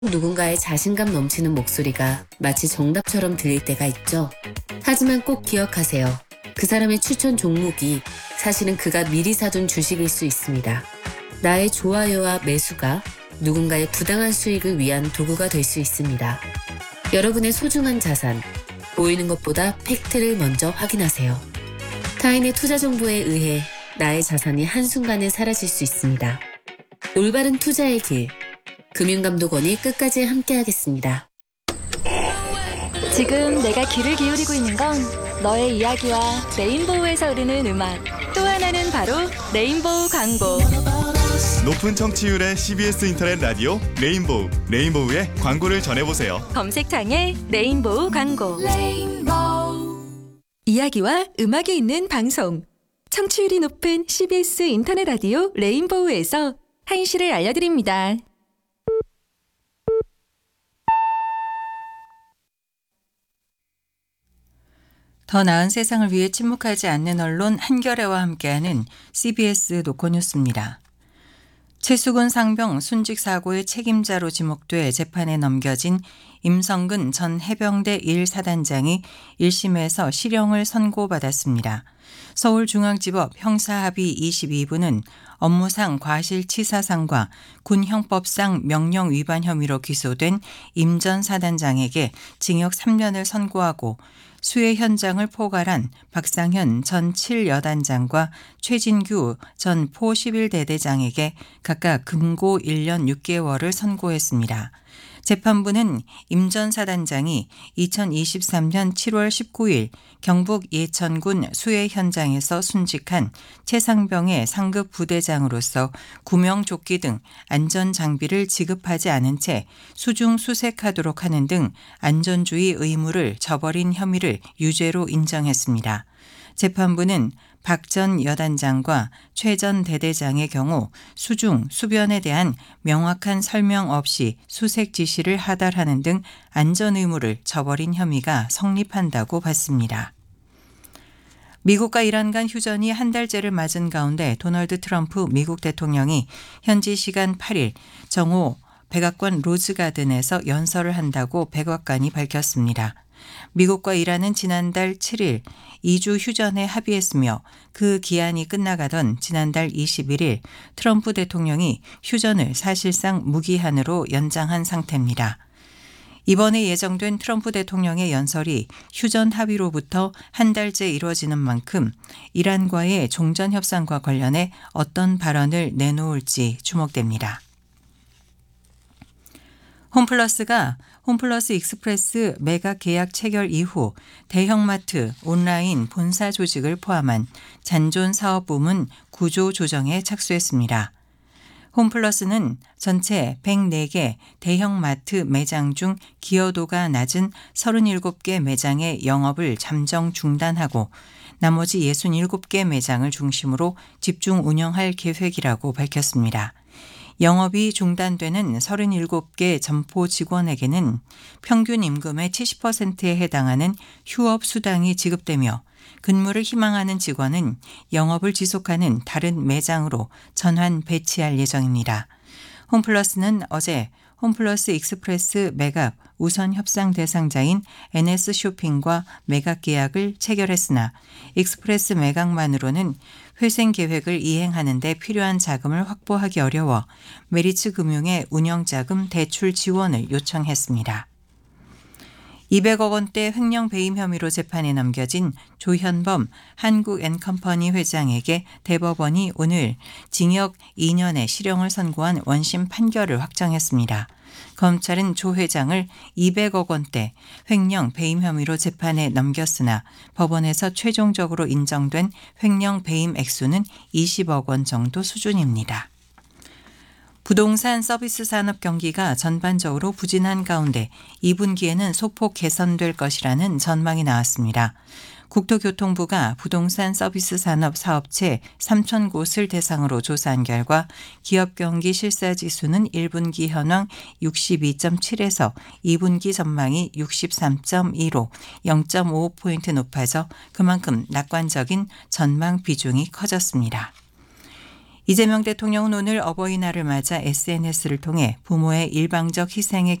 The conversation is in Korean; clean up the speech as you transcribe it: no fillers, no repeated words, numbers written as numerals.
누군가의 자신감 넘치는 목소리가 마치 정답처럼 들릴 때가 있죠. 하지만 꼭 기억하세요. 그 사람의 추천 종목이 사실은 그가 미리 사둔 주식일 수 있습니다. 나의 좋아요와 매수가 누군가의 부당한 수익을 위한 도구가 될 수 있습니다. 여러분의 소중한 자산, 보이는 것보다 팩트를 먼저 확인하세요. 타인의 투자 정보에 의해 나의 자산이 한순간에 사라질 수 있습니다. 올바른 투자의 길, 금융감독원이 끝까지 함께하겠습니다. 지금 내가 귀를 기울이고 있는 건 너의 이야기와 레인보우에서 흐르는 음악, 또 하나는 바로 레인보우 광고. 높은 청취율의 CBS 인터넷 라디오 레인보우, 레인보우의 광고를 전해보세요. 검색창에 레인보우 광고. 이야기와 음악이 있는 방송, 청취율이 높은 CBS 인터넷 라디오 레인보우에서 한시를 알려드립니다. 더 나은 세상을 위해 침묵하지 않는 언론 한겨레와 함께하는 CBS 노코뉴스입니다. 최수근 상병 순직 사고의 책임자로 지목돼 재판에 넘겨진 임성근 전 해병대 1사단장이 1심에서 실형을 선고받았습니다. 서울중앙지법 형사합의 22부는 업무상 과실치사상과 군형법상 명령 위반 혐의로 기소된 임 전 사단장에게 징역 3년을 선고하고 수해 현장을 포괄한 박상현 전 7여단장과 최진규 전 포 11대대장에게 각각 금고 1년 6개월을 선고했습니다. 재판부는 임 전 사단장이 2023년 7월 19일 경북 예천군 수해 현장에서 순직한 최상병의 상급 부대장으로서 구명조끼 등 안전장비를 지급하지 않은 채 수중 수색하도록 하는 등 안전주의 의무를 저버린 혐의를 유죄로 인정했습니다. 재판부는 박 전 여단장과 최 전 대대장의 경우 수중, 수변에 대한 명확한 설명 없이 수색 지시를 하달하는 등 안전 의무를 저버린 혐의가 성립한다고 봤습니다. 미국과 이란 간 휴전이 한 달째를 맞은 가운데 도널드 트럼프 미국 대통령이 현지 시간 8일 정오 백악관 로즈가든에서 연설을 한다고 백악관이 밝혔습니다. 미국과 이란은 지난달 7일 2주 휴전에 합의했으며 그 기한이 끝나가던 지난달 21일 트럼프 대통령이 휴전을 사실상 무기한으로 연장한 상태입니다. 이번에 예정된 트럼프 대통령의 연설이 휴전 합의로부터 한 달째 이루어지는 만큼 이란과의 종전 협상과 관련해 어떤 발언을 내놓을지 주목됩니다. 홈플러스가 홈플러스 익스프레스 매각 계약 체결 이후 대형마트 온라인 본사 조직을 포함한 잔존 사업 부문 구조 조정에 착수했습니다. 홈플러스는 전체 104개 대형마트 매장 중 기여도가 낮은 37개 매장의 영업을 잠정 중단하고 나머지 67개 매장을 중심으로 집중 운영할 계획이라고 밝혔습니다. 영업이 중단되는 37개 점포 직원에게는 평균 임금의 70%에 해당하는 휴업 수당이 지급되며 근무를 희망하는 직원은 영업을 지속하는 다른 매장으로 전환 배치할 예정입니다. 홈플러스는 어제 홈플러스 익스프레스 매각 우선 협상 대상자인 NS쇼핑과 매각 계약을 체결했으나 익스프레스 매각만으로는 회생 계획을 이행하는 데 필요한 자금을 확보하기 어려워 메리츠 금융의 운영자금 대출 지원을 요청했습니다. 200억 원대 횡령 배임 혐의로 재판에 넘겨진 조현범 한국앤컴퍼니 회장에게 대법원이 오늘 징역 2년의 실형을 선고한 원심 판결을 확정했습니다. 검찰은 조 회장을 200억 원대 횡령 배임 혐의로 재판에 넘겼으나 법원에서 최종적으로 인정된 횡령 배임 액수는 20억 원 정도 수준입니다. 부동산 서비스 산업 경기가 전반적으로 부진한 가운데 2분기에는 소폭 개선될 것이라는 전망이 나왔습니다. 국토교통부가 부동산 서비스 산업 사업체 3,000곳을 대상으로 조사한 결과 기업 경기 실사지수는 1분기 현황 62.7에서 2분기 전망이 63.2로 0.5포인트 높아져 그만큼 낙관적인 전망 비중이 커졌습니다. 이재명 대통령은 오늘 어버이날을 맞아 SNS를 통해 부모의 일방적 희생에